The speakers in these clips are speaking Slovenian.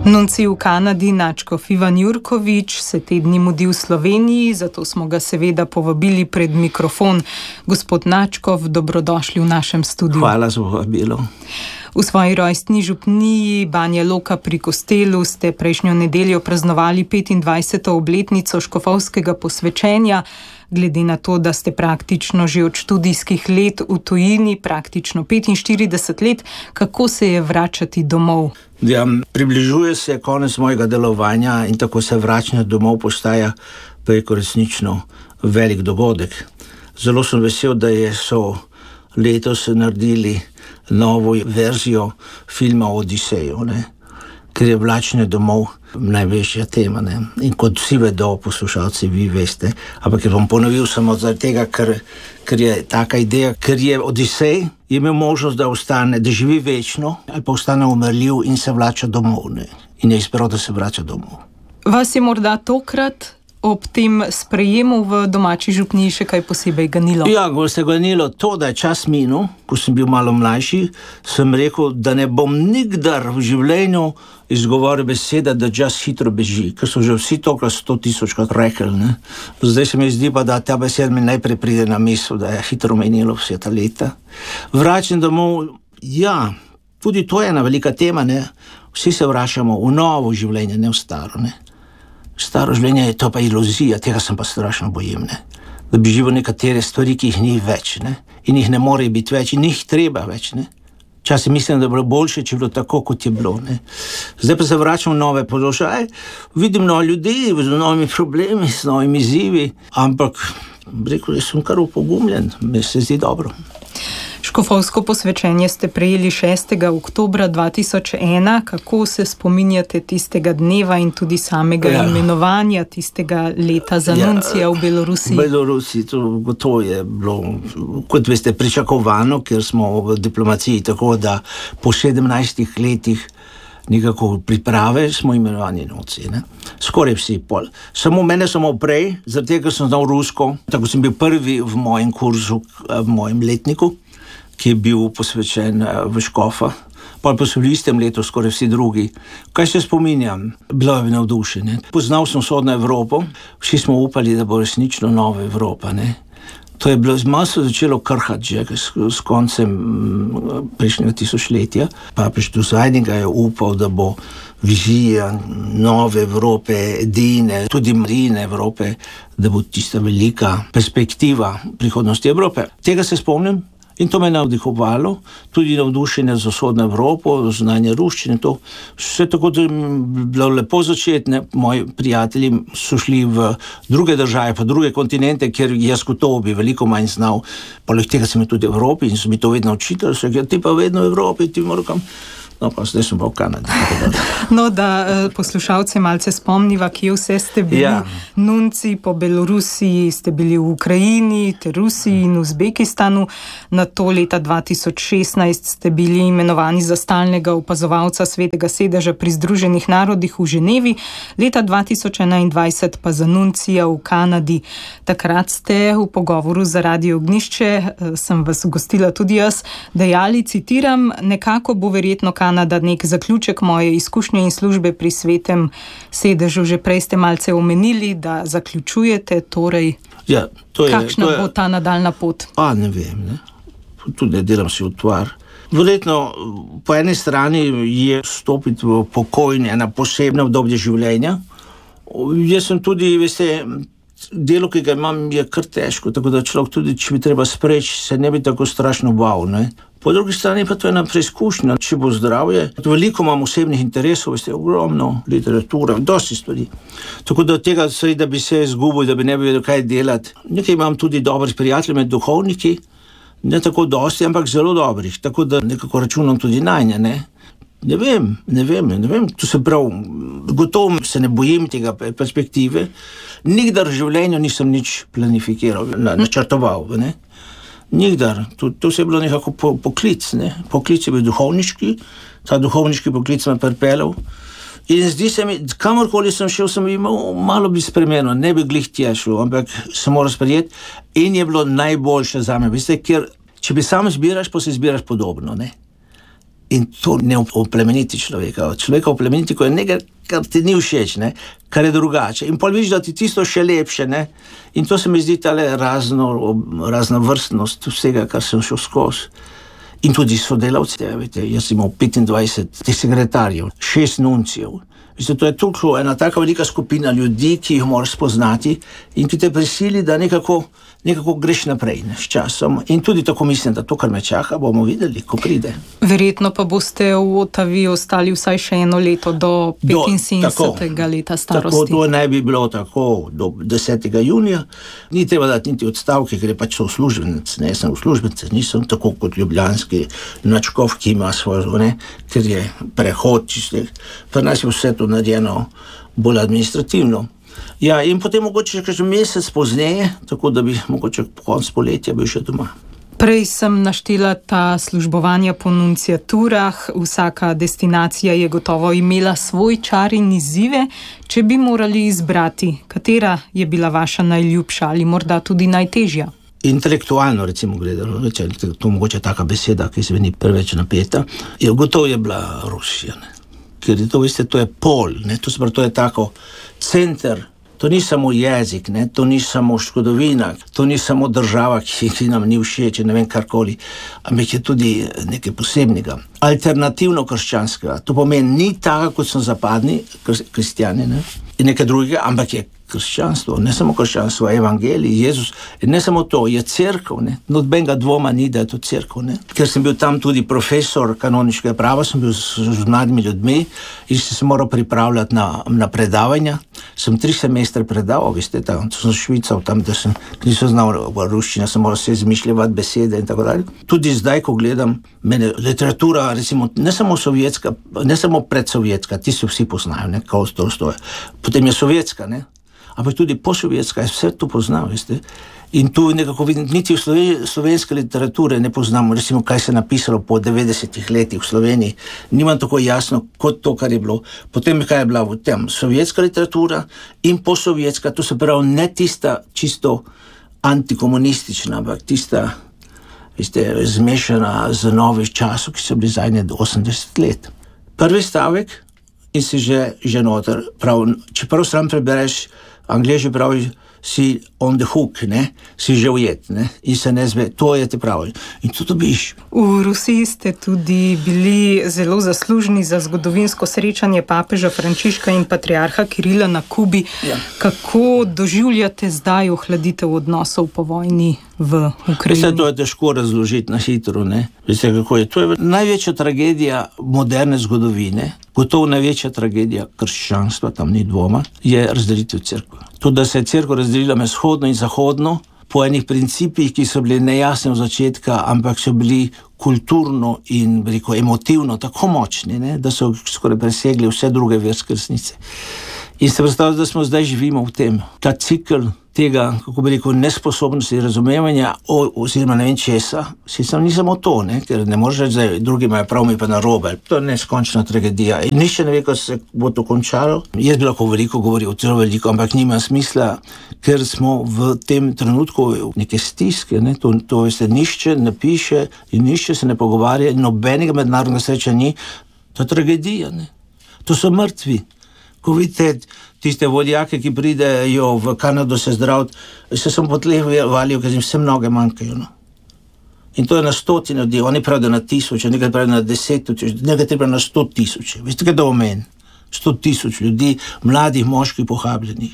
Nuncij v Kanadi nadškof Ivan Jurkovič se te dni mudi v Sloveniji, zato smo ga seveda povabili pred mikrofon. Gospod nadškof, dobrodošli v našem studiu. Hvala za povabilo. V svoji rojstni župniji Banja Luka pri Kostelu ste prejšnjo nedeljo praznovali 25. obletnico škofovskega posvečenja. Glede na to, da ste praktično že od študijskih let v tujini, praktično 45 let, kako se je vračati domov? Ja, približuje se konec mojega delovanja in tako se vračanje domov postaja preko resnično velik dogodek. Zelo sem vesel, da so letos naredili novo verzijo filma Odisejo, ker je vračanje domov največja tema. In kot vsi vedo, poslušalci, vi veste, ampak je bom ponovil samo zaradi tega, ker je taka ideja, ker je Odisej imel možnost, da ostane, da živi večno, ali pa ostane umrljiv in se vrača domov. In je izbral, da se vrača domov. Vas je morda tokrat ob tem sprejemu v domači župniji še kaj posebej ganilo? Ja, ko se je ganilo to, da je čas minil, ko sem bil malo mlajši, sem rekel, da ne bom nikdar v življenju izgovoril besede, da čas hitro beži, ker so že vsi tokrat 100.000 rekli. Zdaj se mi zdi pa, da ta beseda mi najprej pride na misel, da je hitro menilo vse ta leta. Vračam domov, ja, tudi to je ena velika tema, Vsi se vračamo v novo življenje, ne v staro, Staro življenje je to pa iluzija, tega sem pa strašno bojim, Da bi živel nekatere stvari, ki jih ni več, In jih ne more biti več, in jih treba več, Včasih mislim, da bi bilo boljše, če bi bilo tako, kot je bilo, Zdaj pa se vračam v nove položaje, vidim nove ljudi z novimi problemi, z novimi izzivi, ampak rekel, da sem kar upogumljen, mi se zdi dobro. Škofovsko posvečenje ste prejeli 6. oktobra 2001. Kako se spominjate tistega dneva in tudi samega imenovanja tistega leta za nuncija v Belorusiji? V Belorusiji to gotovo je bilo, kot veste, pričakovano, ker smo v diplomaciji tako, da po 17 letih nekako priprave smo imenovani nunci. Skoraj vsi pol. Mene samo prej, zaradi tega sem znal rusko, tako sem bil prvi v mojem kursu, v mojem letniku, ki je bil posvečen v škofa. Pa so v istem letu skoraj vsi drugi. Kaj se spominjam? Bilo je navdušenje. Poznal sem vzhodno Evropo, vsi smo upali, da bo resnično nova Evropa. To je bilo, malo se začelo krhati že s koncem prejšnjega tisočletja. Papež Duzajniga je upal, da bo vizija nove Evrope, edine, tudi marine Evrope, da bo tista velika perspektiva prihodnosti Evrope. Tega se spomnim. In to me je navdihovalo, tudi navdušenje za vzhodno Evropo, znanje ruščine, to vse tako, da je bilo lepo začeti. Moji prijatelji so šli v druge države, pa druge kontinente, kjer jaz gotovo bi veliko manj znal. Poleg tega sem tudi v Evropi in so mi to vedno učitelj, so rekli, ti pa vedno v Evropi, ti moram. No, pa zdaj sem pa v Kanadi. No, da poslušalce malce spomniva, kje vse ste bili. Nunci po Belorusiji, ste bili v Ukrajini, ter Rusiji in Uzbekistanu. Na to leta 2016 ste bili imenovani za stalnega opazovalca Svetega sedeža pri Združenih narodih v Ženevi, leta 2021 pa za nuncija v Kanadi. Takrat ste v pogovoru za Radio Ognjišče, sem vas gostila tudi jaz, dejali, citiram, nekako bo verjetno Kanada nek zaključek moje izkušnje in službe pri Svetem sedežu. Že prej ste malce omenili, da zaključujete, torej kakšna bo ta nadaljna pot? Ne vem, tudi ne delam si utvar. Verjetno po eni strani je stopiti v pokoj ena posebna obdobje življenja. Jaz sem tudi, veste, delo, ki ga imam, je kar težko, tako da človek tudi, če bi treba spreči, se ne bi tako strašno bal, Po drugi strani pa to je ena preizkušnja, če bo zdravje. Veliko imam osebnih interesov, veste, ogromno literatura, dosti stvari. Tako da tega, da bi se izgubil, da bi ne bi vedel, kaj delati. Nekaj imam tudi dobrih prijateljev med duhovniki, ne tako dosti, ampak zelo dobrih, tako da nekako računam tudi nanje, Ne vem, to se prav, gotovo se ne bojim tega perspektive. Nikdar v življenju nisem nič planifikiral, načrtoval, Nikdar. To se je bilo nekako poklic, Poklic je bil duhovniški, ta duhovniški poklic me pripeljal. In zdi se mi, kamorkoli sem šel, sem imel malo bi spremenil, ne bi glih tja šel, ampak se moral sprejeti in je bilo najboljše za me. Veste, ker če bi sam zbiraš, pa se zbiraš podobno, In to ne oplemeniti človeka. Človeka oplemeniti, ko je nekaj, kar ti ni všeč, ne? Kar je drugače. In pol vidiš, da ti tisto še lepše. Ne? In to se mi zdi tale razna vrstnost vsega, kar sem šel skozi. In tudi sodelavci. Jaz imam 25 sekretarjev, 6 nuncijev. To je tukaj ena taka velika skupina ljudi, ki jih moraš spoznati in ki te prisili, da nekako greš naprej, ne, s časom. In tudi tako mislim, da to, kar me čaka, bomo videli, ko pride. Verjetno pa boste v Ottavi ostali vsaj še 1 leto do 75. leta starosti. Tako, to naj bi bilo tako do 10. junija. Ni treba dati niti odstavke, ker je pač uslužbenec. Ne, jaz sem uslužbenec, nisem tako kot ljubljanski načkov, ki ima svojo, ne, ker je prehod čistih. Pri nas je vse to narejeno bolj administrativno. Ja, in potem mogoče še mesec pozneje, tako da bi mogoče po koncu poletja bil še doma. Prej sem naštela ta službovanja po nunciaturah, vsaka destinacija je gotovo imela svoj čar in izzive. Če bi morali izbrati, katera je bila vaša najljubša ali morda tudi najtežja? Intelektualno, recimo gledano, če je to mogoče taka beseda, ki zveni preveč napeta, gotovo je bila Rusija, ne? Ker to, veste, to je pol, ne? To je tako center. To ni samo jezik, ne? To ni samo škodovina, to ni samo država, ki nam ni všeč, ne vem karkoli, ampak je tudi nekaj posebnega. Alternativno krščanskega. To pomeni, ni tako, kot so zapadni kristjani, ne? In nekaj drugega, ampak je krščanstvo, ne samo krščanstvo, evangelij, Jezus, ne samo to, je cerkev, ne? Nobenega dvoma ni, da je to cerkev, ne? Ker sem bil tam tudi profesor kanoniškega prava, sem bil z mladimi ljudmi in sem se moral pripravljati na predavanja. Sem 3 semestre predaval, veste, tam sem švical, tam, da sem nisem znal ruščina, sem moral se izmišljati besede in tako dalje. Tudi zdaj, ko gledam, mene literatura, recimo, ne samo sovjetska, ne samo predsovjetska, ti se vsi poznajo, ne, kao Tolstoja. Potem je sovjetska, ne? Ampak tudi posovjetska, jaz vse to poznam, veste. In tu nekako vidim, niti v slovenske literature ne poznam, recimo, kaj se je napisalo po 90 letih v Sloveniji. Nimam tako jasno, kot to, kar je bilo. Potem, kaj je bila v tem sovjetska literatura in posovjetska, to se pravi ne tista čisto antikomunistična, ampak tista, veste, zmešana z novih časov, ki so bili zadnje 80 let. Prvi stavek in si že noter, čeprav sam prebereš, Angleži pravi, si on the hook, ne? Si že ujet, ne? In se ne zve, to je ti pravi. In to dobiš. V Rusiji ste tudi bili zelo zaslužni za zgodovinsko srečanje papeža Frančiška in patriarha Kirila na Kubi. Ja. Kako doživljate zdaj ohladitev odnosov po vojni v Ukrajini? Veste, to je težko razložiti na hitro, ne? Veste, kako je? To je največja tragedija moderne zgodovine, gotovo največja tragedija krščanstva, tam ni dvoma, je razdelitev cerkve. To, da se je cerkev razdelila med vzhodno in zahodno, po enih principih, ki so bili nejasni od začetka, ampak so bili kulturno in emotivno tako močni, ne, da so skoraj presegli vse druge verske resnice. In se predstavljate, da smo zdaj živimo v tem. Ta cikl tega, kako bi rekel, nesposobnosti razumevanja oziroma ne vem česa, ni samo to, ne, ker ne moreš reči, da drugi imajo prav, mi pa narobe. To je neskončna tragedija. In nišče ne ve, ko se bo to končalo. Jaz bi lahko veliko govoril, zelo veliko, ampak nima smisla, ker smo v tem trenutku neke stiske, ne, to veste, nišče ne piše in nišče se ne pogovarja, nobenega mednarodnega sreča ni. To je tragedija, ne. To so mrtvi. Ko vidite tiste vodjake, ki pridejo v Kanado se zdraviti, se sem po tleh valil, ker jim vse mnoge manjkajo. No. In to je na 100 ljudi, oni pravijo na 1000, nekaj pravijo na 10 000, nekaj treba na 100 000. Veste, kaj to pomeni? 100 000 ljudi, mladih moških pohabljenih.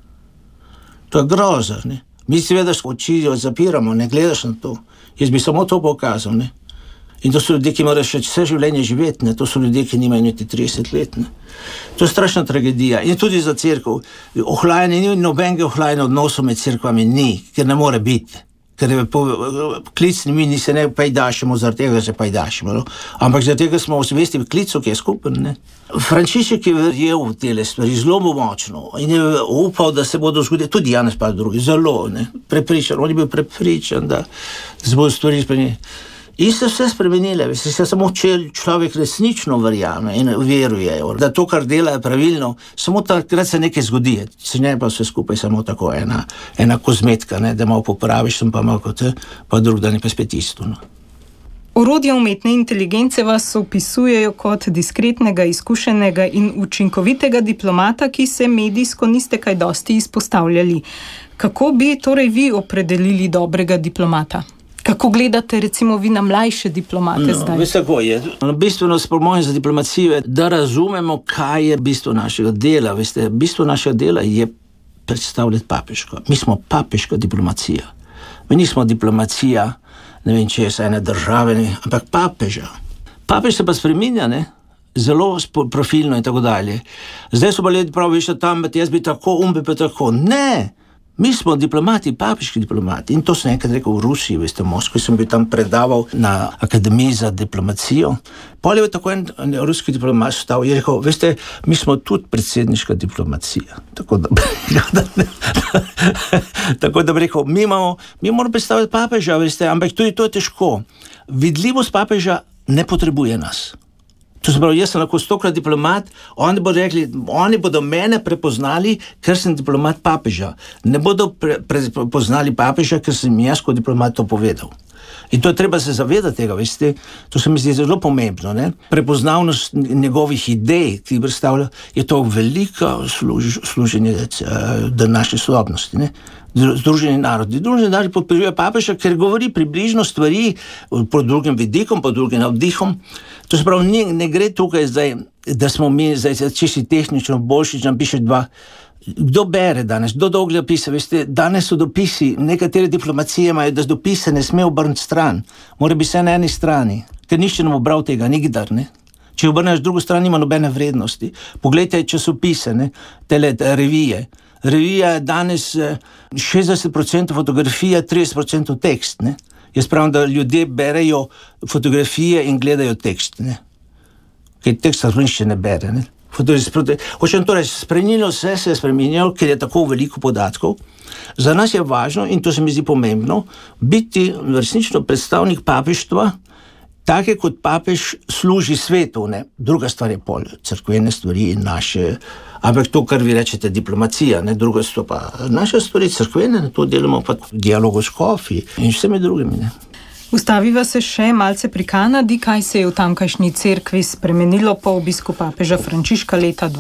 To je groza, ne. Mi seveda oči zapiramo, ne gledaš na to. Jaz bi samo to pokazal, ne. In to so ljudje, ki morajo še vse življenje živeti, ne? To so ljudje, ki nimajo niti 30 let. Ne? To je strašna tragedija. In tudi za cerkev. Ohlajanje, ni nobenega ohlajanja odnosov med cerkvami, ni, ker ne more biti. Ker klicni mi se ne pajdašimo, zaradi tega se pajdašimo. No? Ampak zaradi tega smo osvesti v klicu, ki je skupen. Ne? Frančišek je verjel v tele stvari zelo močno in je upal, da se bodo zgodili, tudi Janez Pavel II, zelo, ne? Prepričan. On je bil prepričan, da se bodo stvari spremenili. In se vse spremenile, se samo če človek resnično verjame in veruje, da to, kar dela, je pravilno, samo takrat se nekaj zgodi, se ne pa vse skupaj samo tako ena kozmetka, ne, da malo popraviš, sem pa malo kot pa drug dan je pa spet isto. No. Orodja umetne inteligence vas opisujejo kot diskretnega, izkušenega in učinkovitega diplomata, ki se medijsko niste kaj dosti izpostavljali. Kako bi torej vi opredelili dobrega diplomata? Kako gledate recimo vi na mlajše diplomate zdaj? Veste, kako je? Bistveno po mojem za diplomacijo je, da razumemo, kaj je bistvo našega dela. Veste, bistvo našega dela je predstavljati papežko. Mi smo papeška diplomacija. Mi nismo diplomacija, ne vem, če je ene države, ne, ampak papeža. Papež se pa spreminja, ne? Zelo profilno in tako dalje. Zdaj so pa ljudje pravi, še tam, jaz bi tako, bi pa tako. Ne! Mi smo diplomati, papeški diplomati. In to sem enkrat rekel v Rusiji, veste, v Moskvi sem bil tam predaval na Akademiji za diplomacijo. Potem je tako en ruski diplomat stal in je rekel, veste, mi smo tudi predsedniška diplomacija. Tako da bi rekel, mi moramo predstaviti papeža, veste, ampak tudi to je težko. Vidljivost papeža ne potrebuje nas. To se pravi, jaz sem lahko 100-krat diplomat, oni bodo mene prepoznali, ker sem diplomat papeža. Ne bodo prepoznali papeža, ker sem jaz kot diplomat to povedal. In to je treba se zavedati tega, veste, to se mi zdi zelo pomembno, ne? Prepoznavnost njegovih idej, ki predstavlja, je to veliko služenje današnje sodobnosti, ne? Združeni narodi podpirajo papeža, ker govori približno stvari pod drugim vidikom, pod drugim navdihom. To se pravi, ne gre tukaj zdaj, da smo mi zdaj čisti tehnično boljši, nam piše dva. Kdo bere danes? Kdo dolgo pisa? Veste, danes so dopisi, nekatere diplomacije imajo, da dopise ne sme obrniti stran. Mora biti vse na eni strani, ker nišče nam obral tega, nikdar, ne? Če obrneš drugo stran, nima nobene vrednosti. Poglejte časopise, ne? Tele revije. Revija je danes 60% fotografija, 30% tekst, ne? Jaz pravim, da ljudje berejo fotografije in gledajo tekst, ne? Ker tekst nišče ne bere, ne? Hočem torej, spremenilo se je spremenilo, ker je tako veliko podatkov. Za nas je važno, in to se mi zdi pomembno, biti resnično predstavnik papeštva, take kot papež služi svetu, ne? Druga stvar je pol, cerkvene stvari in naše, ampak to, kar vi rečete, diplomacija, ne? Druga stvar pa naše stvari, cerkvene, to delamo pa v dialogu s škofi in vsemi drugimi, ne? Ustaviva se še malce pri Kanadi, kaj se je v tamkajšnji cerkvi spremenilo po obisku papeža Frančiška leta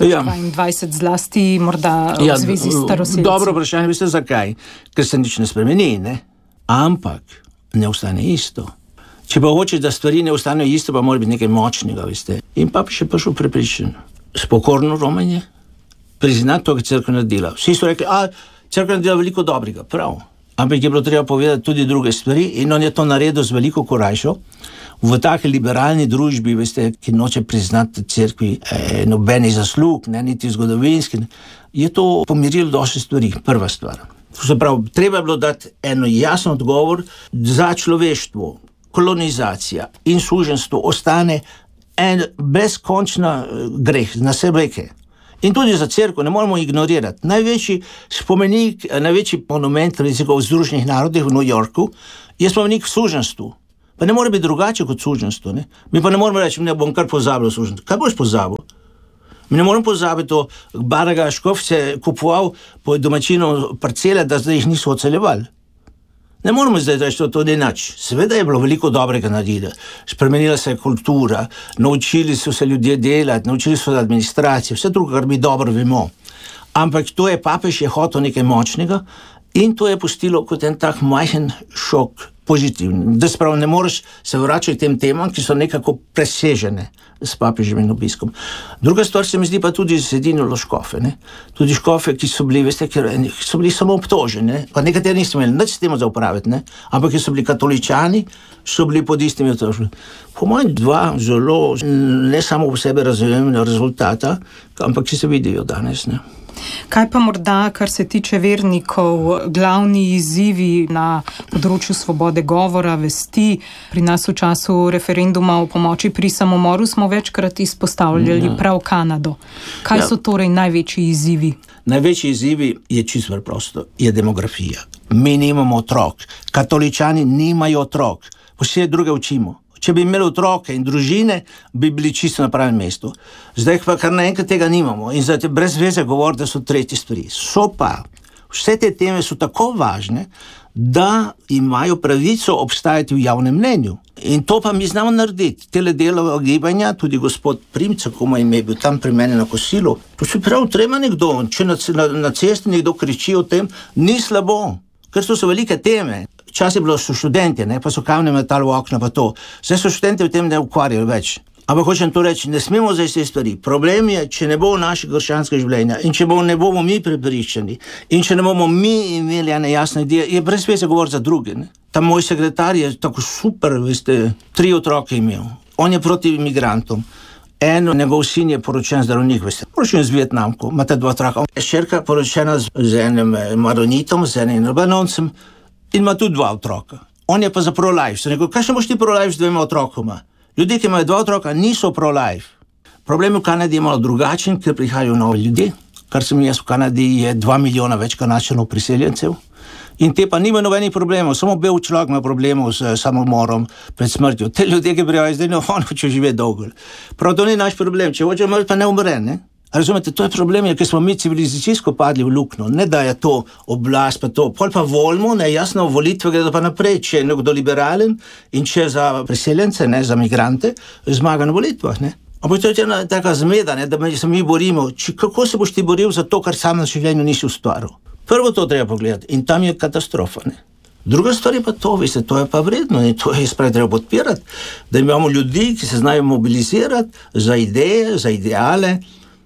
2022, zlasti morda v zvezi s staroselci. Dobro vprašanje, veste zakaj? Ker se nič ne spremeni, ne? Ampak ne ostane isto. Če pa hočeš, da stvari ne ostanejo isto, pa mora biti nekaj močnega, veste. In papež je prišel prepričan. Spokorno romanje, priznati to, kar cerkev naredila. Vsi so rekli, cerkev naredila veliko dobrega, prav. Ampak je bilo treba povedati tudi druge stvari in on je to naredil z veliko korajšo. V taki liberalni družbi, veste, ki noče priznati cerkvi nobenih zaslug, ne, niti zgodovinski, je to pomirilo dosti stvari, prva stvar. Se pravi, treba je bilo dati eno jasen odgovor za človeštvo, kolonizacija in suženstvo ostane en brezkončna greh na sebeke. In tudi za cerkev ne moramo ignorirati. Največji spomenik, največji monument v Združenih narodih v New Yorku je spomenik suženstvu. Pa ne more biti drugače kot suženstvo, ne? Mi pa ne moramo reči, ne bom kar pozabil suženstvo. Kaj boš pozabil? Mi ne moramo pozabiti to, Baraga Škof se kupoval po domačinu parcele, da zdaj jih niso oceljevali. Ne moramo zdaj reči, to ni nič. Seveda je bilo veliko dobrega narediti. Spremenila se je kultura, naučili so se ljudje delati, naučili so se administracije, vse drugo, kar mi dobro vemo. Ampak to je papež je hotel nekaj močnega in to je pustilo kot en tak majhen šok, pozitivni. Da sprav ne moreš se vračati tem temam, ki so nekako presežene s papežem in obiskom. Druga stvar se mi zdi pa tudi zedinilo škofe, ne? Tudi škofe, ki so bili, veste, ker so bili samo obtoženi, ne? Pa nekateri niso imeli nič s tem za upraviti, ne? Ampak ki so bili katoličani, so bili pod istimi obtožbami. Po mojem dva zelo, ne samo v sebe razumevanja rezultata, ampak ki se vidijo danes, ne? Kaj pa morda, kar se tiče vernikov, glavni izzivi na področju svobode govora, vesti? Pri nas v času referenduma o pomoči pri samomoru smo večkrat izpostavljali prav Kanado. Kaj so torej največji izzivi? Največji izzivi je čisto preprosto, je demografija. Mi nimamo otrok, katoličani nimajo otrok, vse druge učimo. Če bi imeli otroke in družine, bi bili čisto na pravem mestu. Zdaj pa kar naenkrat tega nimamo in zdaj brez veze govori, da so tretje stvari. So pa, vse te teme so tako važne, da imajo pravico obstajati v javnem mnenju. In to pa mi znamo narediti. Tele delova gibanja, tudi gospod Primca, ko mu je bil tam pri meni na kosilu, to se pravi, treba nekdo, če na cesti nekdo kriči o tem, ni slabo, ker to so velike teme. Včasih je bilo so študenti, pa so kamne metali v okna pa to. Zdaj so študenti v tem ne ukvarjali več. Ampak hočem to reči, ne smemo zdaj te stvari. Problem je, če ne bo naše krščanske življenja in če ne bomo mi prepričani in če ne bomo mi imeli ene jasne ideje, je brez veze govoriti za druge. Ne? Ta moj sekretar je tako super, 3 otroke imel. On je proti imigrantom. Njegov sin je poročen zdravnik, poročen z Vietnamko, imate 2 otroka. Šerka poročena z enim maronitom, z enim Libanoncem in ima tudi 2 otroka. On je pa za pro-life. Sem rekel, kaj še boš ti pro-life z 2 otrokoma? Ljudje, ki imajo 2 otroka, niso pro-life. Problem v Kanadi je malo drugačen, ker prihajajo novi ljudje. Kar sem jaz v Kanadi, je 2 milijona več Kanadčanov priseljencev. In te pa nima nobenih problemov, samo bel človek ima problemov s samomorom pred smrtjo. Te ljudje, ki prihajajo, zdaj ne hočejo živeti dolgo. Prav to ni naš problem, če hoče umreti, pa ne umre, ne? Razumete, to je problem, ker smo mi civilizacijsko padli v luknjo, ne da je to oblast, pa to, pol pa volimo, ne, jasno, volitve gredo pa naprej, če je nekdo liberalen in če za priseljence, ne, za migrante, zmaga na volitvah, ne. Ampak to je ena taka zmeda, ne, da se mi borimo, kako se boš ti boril za to, kar sam na življenju nisi ustvaril. Prvo to treba pogledati in tam je katastrofa, ne. Druga stvar je pa to, to je pa vredno in to je sprav treba podpirati, da imamo ljudi, ki se znajo mobilizirati za ideje, za ideale,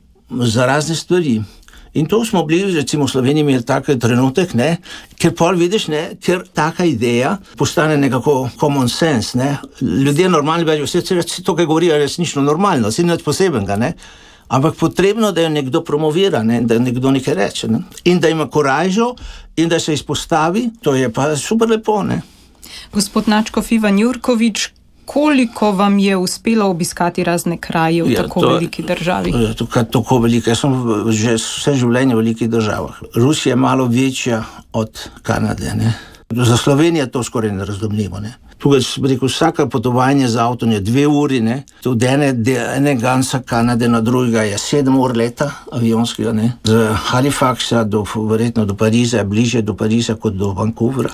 za razne stvari. In to smo bili, recimo v Sloveniji imeli tak trenutek, ne, ker pol vidiš, ne, ker taka ideja postane nekako common sense, ne. Ljudje normalni vejo, vse to, kaj govorijo, je resnično normalno, si nič posebenega, ne. Ampak potrebno, da jo nekdo promovira, ne, da nekdo nekaj reče, ne. In da ima koražo in da se izpostavi, to je pa super lepo, ne. Gospod Nadškof Ivan Jurkovič, koliko vam je uspelo obiskati razne kraje v tako veliki državi? Tako velike. Jaz sem že vse življenje v velikih državah. Rusija je malo večja od Kanade, ne. Za Slovenijo to skoraj nerazumljivo, ne. Tukaj sem rekel, vsaka potovanje z avtom je 2 uri, ne. Od ene ganca Kanade na drugega je 7 ur leta avionskega, ne. Z Halifaxa verjetno do Pariza, bliže do Pariza kot do Vancouvra.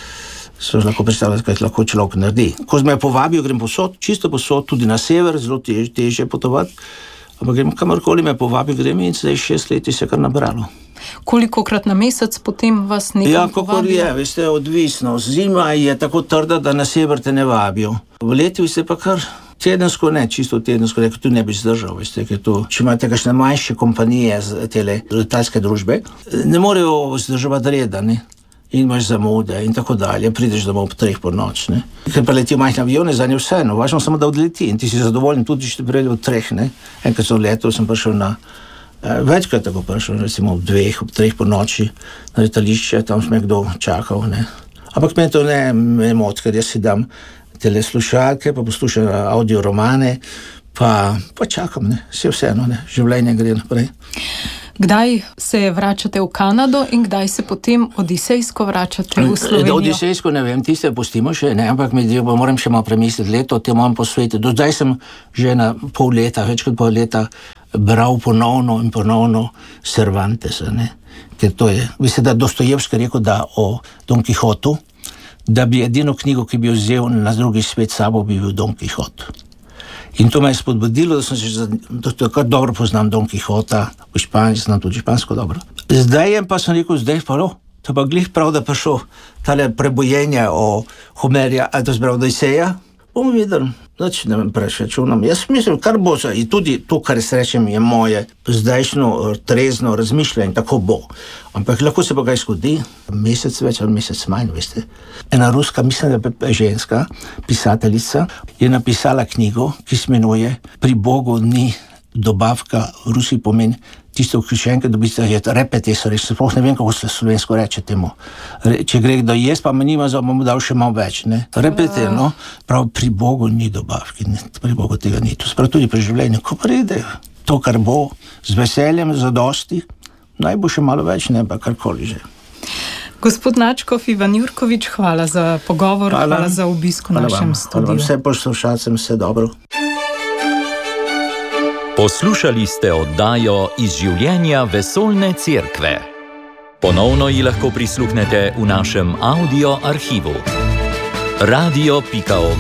Se lahko predstavljati, kaj lahko človek naredi. Ko me povabijo, grem posod, čisto posod, tudi na sever, zelo težje potovati, ampak grem kamorkoli me povabijo, grem in zdaj 6 let se kar nabralo. Kolikokrat na mesec potem vas nekam povabijo? Ja, kakor je, odvisno. Zima je tako trda, da na sever te ne vabijo. V letu ste pa kar tedensko, ne, čisto tedensko, ker tu ne bi zdržal, ker tu, če imate kakšne manjše kompanije, tele letalske družbe, ne morejo zdržavati reda, ne. In imaš zamude in tako dalje, prideš domov ob 3 po noč, ne. Ker pa letijo majhne avione, za nje vseeno, važno samo da odleti in ti si zadovoljen, tudi če te prijeli ob 3, ne. Enkrat sem letel, sem prišel večkrat tako prišel, recimo ob 2, ob 3 po noči na letališče, tam sme kdo čakal, ne. Ampak meni to ne moti, ker jaz si dam tele slušalke, pa poslušam audio romane, pa čakam, ne, vseeno, ne, življenje gre naprej. Kdaj se vračate v Kanado in kdaj se potem odisejsko vračate v Slovenijo? Odisejsko ne vem, tiste pustimo še, ne, ampak moram še malo premisliti, leto te moram posvetiti. Do zdaj sem že na pol leta, več kot pol leta bral ponovno Cervantesa, ne. Ker to je, mislim, da Dostojevski rekel, da o Don Kihotu, da bi edino knjigo, ki bi jo vzel na drugi svet sabo, bi bil Don Kihot. In to me je spodbudilo, da kar dobro poznam Don Kihota, v Španiji znam tudi špansko dobro. Zdaj pa sem rekel, to pa glih prav, da prišel tale prebojenje o Homerja, a to zbral Odisseja, bomo videli, znači ne vem preveč računam. Jaz mislim, kar bo za, in tudi to, kar srečem, je moje zdajšno trezno razmišljanje, tako bo. Ampak lahko se pa kaj zgodi, mesec več ali mesec manj, veste. Ena ruska, mislim, da je ženska pisateljica, je napisala knjigo, ki se imenuje Pri Bogu ni dobavka, v Rusiji pomeni tisto vključenke, dobite repetesor, sploh ne vem, kako se slovensko reče temu. Če gre kdo jaz, pa me nima, bom dal še malo več, ne. Repeter, no, prav pri Bogu ni dobavki, ne, pri Bogu tega ni. To sprav tudi pri življenju, ko pride to, kar bo, z veseljem, zadosti, naj bo še malo več, ne, pa karkoli že. Gospod Nadškof Ivan Jurkovič, hvala za pogovor, hvala za obisk v našem studiu. Hvala vam, vse poslušalcem, vse dobro. Poslušali ste oddajo Iz življenja vesoljne cerkve. Ponovno ji lahko prisluhnete v našem audio arhivu. radio.ognišče.si